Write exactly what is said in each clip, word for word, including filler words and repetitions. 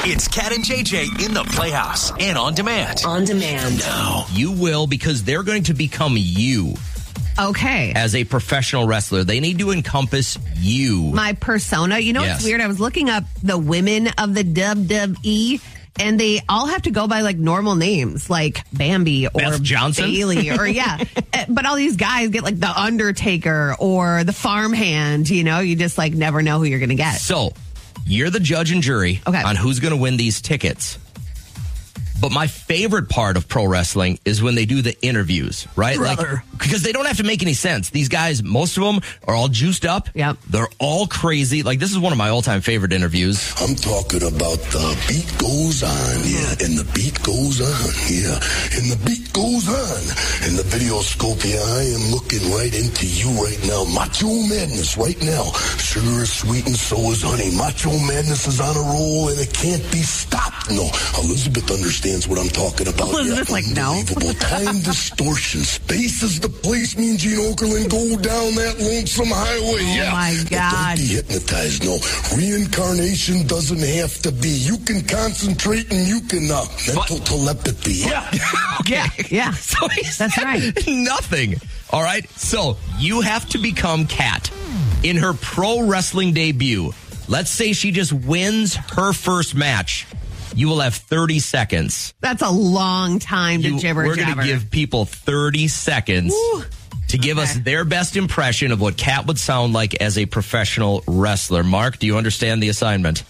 It's Cat and J J in the Playhouse and on demand. On demand. Now. You will, because they're going to become you. Okay. As a professional wrestler, they need to encompass you. My persona. You know Yes. what's weird? I was looking up the women of the W W E, and they all have to go by like normal names, like Bambi or Beth Johnson? Bailey, or yeah. Uh, But all these guys get like the Undertaker or the Farmhand. You know, you just like never know who you're going to get. So, you're the judge and jury Okay. on who's going to win these tickets. But my favorite part of pro wrestling is when they do the interviews, right? Brother. Like, because they don't have to make any sense. These guys, most of them are all juiced up. Yep. They're all crazy. Like, this is one of my all-time favorite interviews. I'm talking about the beat goes on, yeah, and the beat goes on, yeah, and the beat goes on. In the video scope, yeah, I am looking right into you right now. Macho Madness right now. Sugar is sweet and so is honey. Macho Madness is on a roll and it can't be stopped. No, Elizabeth understands what I'm talking about. Elizabeth's like, no. Unbelievable. Time distortion. Space is the place. Me and Gene Okerlund go down that lonesome highway. Oh, yeah. my But God. don't be hypnotized. No, reincarnation doesn't have to be. You can concentrate and you can uh, mental telepathy. Yeah. Yeah, yeah. So he's That's right. Nothing. All right. So you have to become Kat in her pro wrestling debut. Let's say she just wins her first match. You will have thirty seconds. That's a long time to You- jibber we're going jabber. to give people thirty seconds Woo. to give Okay. us their best impression of what Kat would sound like as a professional wrestler. Mark, do you understand the assignment?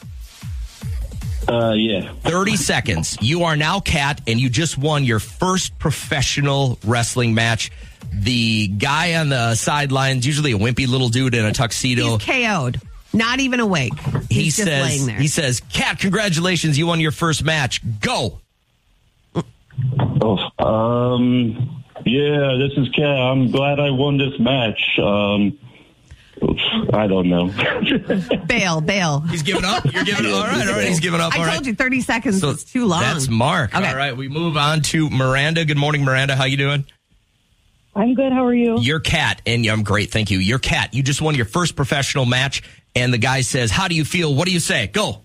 Uh, yeah. thirty seconds. You are now Kat, and you just won your first professional wrestling match. The guy on the sidelines, usually a wimpy little dude in a tuxedo. He's K O'd. Not even awake. He's he just says, laying there. he says, Kat, congratulations, you won your first match. Go. Oh, um, yeah, this is Kat. I'm glad I won this match. Um, I don't know. bail, bail. He's giving up. You're giving up. All right, all right. He's giving up. I All told right. you thirty seconds So is too long. That's Mark. Okay. All right, we move on to Miranda. Good morning, Miranda. How you doing? I'm good. How are you? You're Kat, and I'm great. Thank you. You're Kat. You just won your first professional match, and the guy says, how do you feel? What do you say? Go.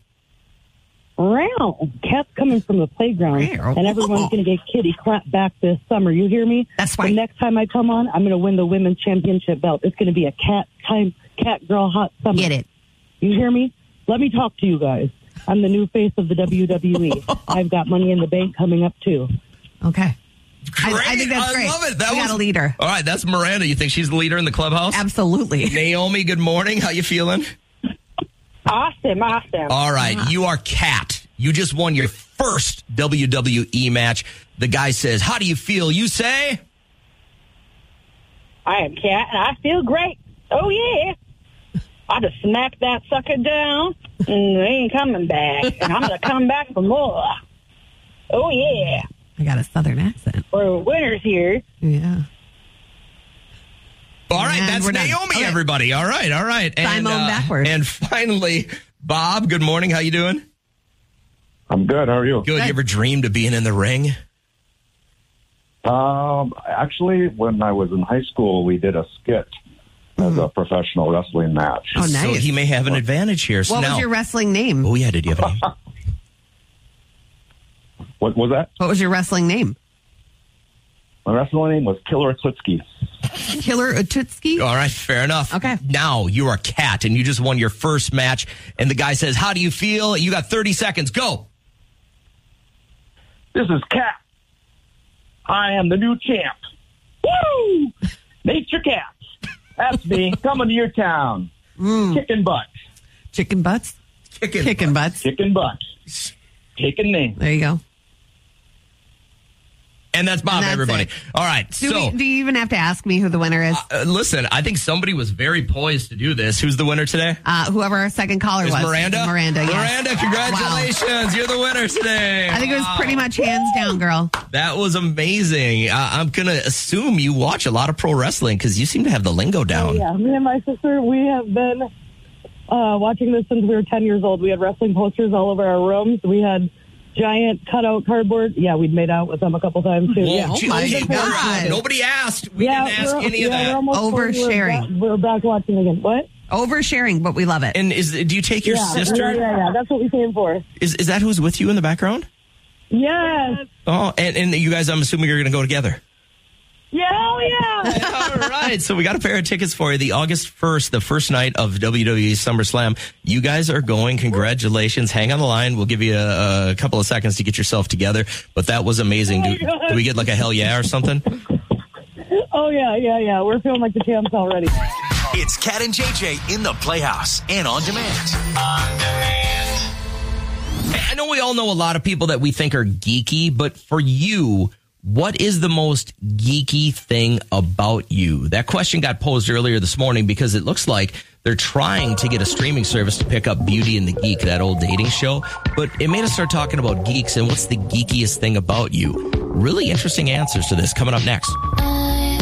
Wow. Cat's coming from the playground, Wow. and everyone's going to get kitty clap back this summer. You hear me? That's The right. next time I come on, I'm going to win the women's championship belt. It's going to be a cat time, cat girl hot summer. Get it. You hear me? Let me talk to you guys. I'm the new face of the W W E. I've got Money in the Bank coming up too. Okay. I, Great. I think that's great. I love it. That we was got a leader. All right, that's Miranda. You think she's the leader in the clubhouse? Absolutely. Naomi, good morning. How you feeling? Awesome, awesome. All right, Uh-huh. you are Kat. You just won your first W W E match. The guy says, how do you feel? You say? I am Cat, and I feel great. Oh, yeah. I just smacked that sucker down, and they ain't coming back. And I'm going to come back for more. Oh, yeah. I got a southern accent. We're winners here. Yeah. All right, And that's we're done. Naomi, Okay. everybody. All right, all right. And, Simone backward. and finally, Bob, good morning. How you doing? I'm good. How are you? Good. You ever dreamed of being in the ring? Um, actually, when I was in high school, we did a skit as a professional wrestling match. Oh, So nice. he may have an advantage here. So What now, was your wrestling name? Oh, yeah, did you have a name? What was that? What was your wrestling name? My wrestling name was Killer Klitsky. Killer Ututski? All right, fair enough. Okay. Now you are Kat, and you just won your first match, and the guy says, how do you feel? You got thirty seconds. Go. This is Cat. I am the new champ. Woo! Nature Cats. That's me coming to your town. Kicking butt. Chicken butts? Chicken. Kicking butts. Kicking butt. Taking names. There you go. And that's Bob, And that's everybody. it. All right. Do, so, we, do you even have to ask me who the winner is? uh, listen, I think somebody was very poised to do this. Who's the winner today? Uh, whoever our second caller Is was. Miranda? Miranda, yes. Miranda, congratulations. You're the winner today. I think it was pretty much hands down, girl. That was amazing. Uh, I'm going to assume you watch a lot of pro wrestling because you seem to have the lingo down. Yeah, me and my sister, we have been uh, watching this since we were ten years old. We had wrestling posters all over our rooms. We had giant cutout cardboard. Yeah, we'd made out with them a couple times, too. Whoa, yeah. gee, my hey, God. we're- Nobody asked. We yeah, didn't ask we're, any yeah, of that. We're almost forty. Oversharing. We're back, we're back watching again. What? Oversharing, but we love it. And is do you take your Yeah, sister? yeah, yeah, yeah. That's what we came for. Is is that who's with you in the background? Yes. Oh, and, and you guys, I'm assuming you're going to go together. Yeah, hell yeah. All right, so we got a pair of tickets for you. The August first, the first night of W W E SummerSlam. You guys are going. Congratulations. Hang on the line. We'll give you a, a couple of seconds to get yourself together. But that was amazing. Oh do, do we get like a hell yeah or something? Oh, yeah, yeah, yeah. We're feeling like the champs already. It's Cat and J J in the Playhouse and on demand. On demand. Hey, I know we all know a lot of people that we think are geeky, but for you, what is the most geeky thing about you? That question got posed earlier this morning because it looks like they're trying to get a streaming service to pick up Beauty and the Geek, that old dating show. But it made us start talking about geeks and what's the geekiest thing about you. Really interesting answers to this coming up next.